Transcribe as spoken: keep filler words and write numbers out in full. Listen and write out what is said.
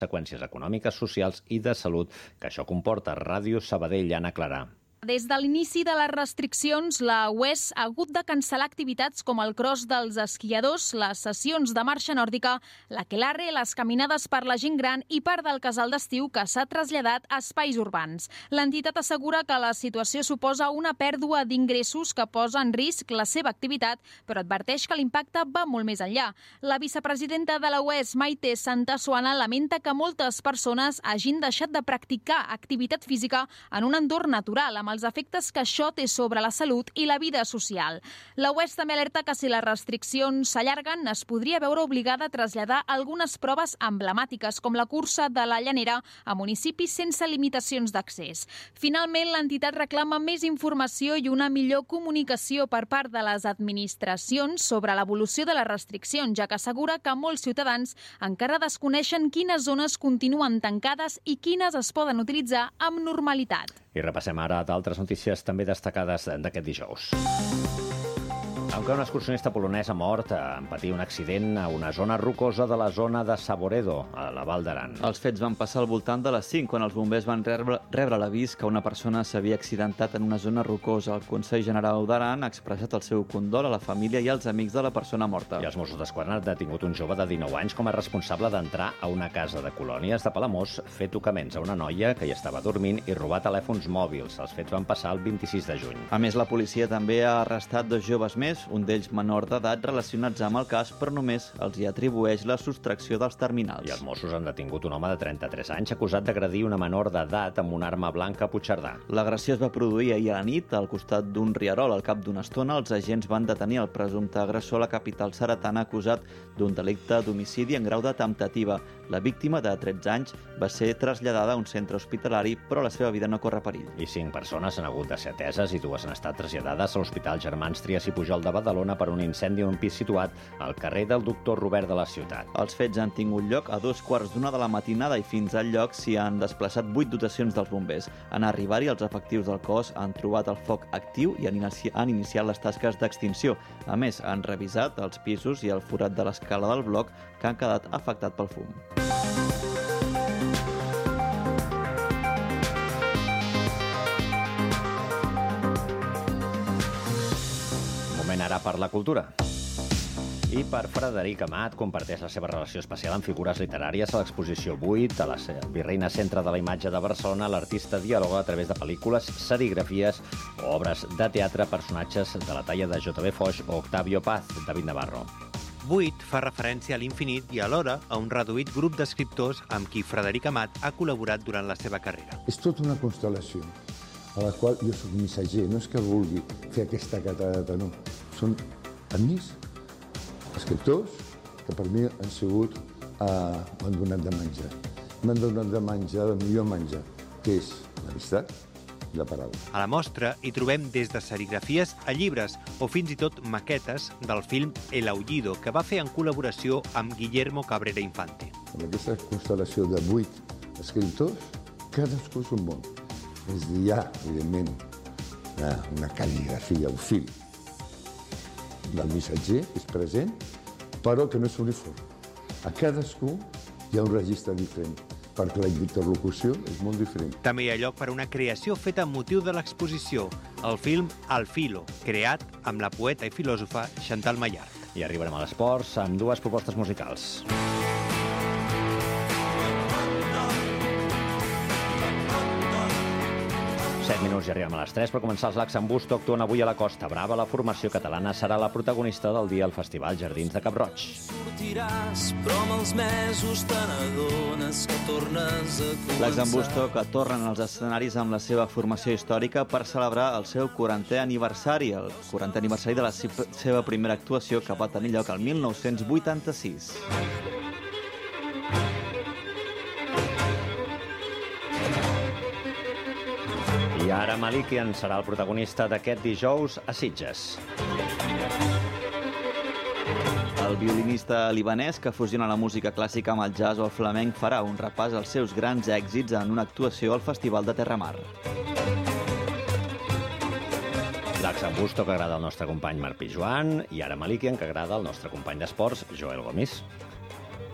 conseqüències econòmiques, socials i de salut que això comporta. Ràdio Sabadell, Anna Clarà. Des de l'inici de les restriccions, la U E S ha hagut de cancel·lar activitats com el cross dels esquiadors, les sessions de marxa nòrdica, l'aquelarre, les caminades per la gent gran i part del casal d'estiu que s'ha traslladat a espais urbans. L'entitat assegura que la situació suposa una pèrdua d'ingressos que posa en risc la seva activitat, però adverteix que l'impacte va molt més enllà. La vicepresidenta de la U E S, Maite Santasoana, lamenta que moltes persones hagin deixat de practicar activitat física en un entorn natural, amb els efectes que això té sobre la salut i la vida social. La U E S també alerta que si les restriccions s'allarguen es podria veure obligada a traslladar algunes proves emblemàtiques, com la cursa de la Llanera, a municipis sense limitacions d'accés. Finalment, l'entitat reclama més informació i una millor comunicació per part de les administracions sobre l'evolució de les restriccions, ja que assegura que molts ciutadans encara desconeixen quines zones continuen tancades i quines es poden utilitzar amb normalitat. I repassem ara d'altres notícies també destacades d'aquest dijous. Aunque un excursionista polonès ha mort en patir un accident a una zona rocosa de la zona de Saboredo, a la Val d'Aran. Els fets van passar al voltant de les cinc, quan els bombers van rebre, rebre l'avís que una persona s'havia accidentat en una zona rocosa. El Consell General d'Aran ha expressat el seu condol a la família i als amics de la persona morta. I els Mossos d'Esquadra han detingut un jove de dinou anys com a responsable d'entrar a una casa de colònies de Palamós, fer tocaments a una noia que hi estava dormint i robar telèfons mòbils. Els fets van passar el vint-i-sis de juny. A més, la policia també ha arrestat dos joves més, un d'ells menor d'edat, relacionats amb el cas, però només els hi atribueix la sostracció dels terminals. I els Mossos han detingut un home de trenta-tres anys acusat d'agredir una menor d'edat amb una arma blanca a Puigcerdà. L'agressió es va produir ahir a la nit al costat d'un rierol. Al cap d'una estona, els agents van detenir el presumpte agressor a la capital saratana acusat d'un delicte d'homicidi en grau de temptativa. La víctima, de tretze anys, va ser traslladada a un centre hospitalari, però la seva vida no corre perill. I cinc persones han hagut de ser ateses i dues han estat traslladades a l'Hospital Germans Trias i Pujol de Badalona per un incendi en un pis situat al carrer del Doctor Robert de la ciutat. Els fets han tingut lloc a dos quarts d'una de la matinada i fins al lloc s'hi han desplaçat vuit dotacions dels bombers. En arribar-hi, els efectius del cos han trobat el foc actiu i han, inici han iniciat les tasques d'extinció. A més, han revisat els pisos i el forat de l'escala del bloc que han quedat afectat pel fum. Moment ara per la cultura. I per Frederic Amat comparteix la seva relació especial amb figures literàries a l'exposició vuit a la Virreina Centre de la Imatge de Barcelona. L'artista dialoga a través de pel·lícules, serigrafies o obres de teatre personatges de la talla de J B Foix o Octavio Paz, David Navarro. vuit fa referència a l'infinit i alhora a un reduït grup d'escriptors amb qui Frederic Amat ha col·laborat durant la seva carrera. És tota una constel·lació a la qual jo soc missatger. No és que vulgui fer aquesta catarata, no. Són amics, escriptors, que per mi han sigut, eh, m'han donat de menjar. M'han donat de menjar el millor menjar, que és l'amistat i la paraula. A la mostra hi trobem des de serigrafies a llibres o fins i tot maquetes del film El Aullido, que va fer en col·laboració amb Guillermo Cabrera Infante. Amb aquesta constel·lació de vuit escriptors, cadascú és un món. És dir, hi ha, evidentment, una cal·ligrafia, un fil del missatger, que és present, però que no és uniforme. A cadascú hi ha un registre diferent, perquè la interlocució és molt diferent. També hi ha lloc per a una creació feta amb motiu de l'exposició, el film Al filo, creat amb la poeta i filòsofa Chantal Maillard. I arribarem a l'esports amb dues propostes musicals. set minuts i arribem a les tres per començar els Laxambusto. Actuen avui a la Costa Brava. La formació catalana serà la protagonista del dia al Festival Jardins de Cap-roig. Sortiràs, però amb els mesos te n'adones que tornes a començar. Laxambusto, que tornen als escenaris amb la seva formació històrica per celebrar el seu quarantè aniversari, el quarantè aniversari de la seva primera actuació, que va tenir lloc el mil nou-cents vuitanta-sis. I ara Malikian serà el protagonista d'aquest dijous a Sitges. El violinista libanès, que fusiona la música clàssica amb el jazz o el flamenc, farà un repàs als seus grans èxits en una actuació al Festival de Terramar. Laxambusto, que agrada al nostre company Marc Pijuan, i ara Malikian, que agrada al nostre company d'esports, Joel Gomis.